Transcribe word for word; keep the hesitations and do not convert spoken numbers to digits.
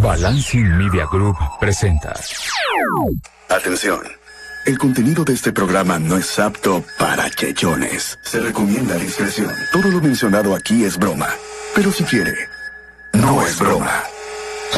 Balancing Media Group presenta. Atención. El contenido de este programa no es apto para chechones. Se recomienda discreción. Todo lo mencionado aquí es broma. Pero si quiere, no es broma.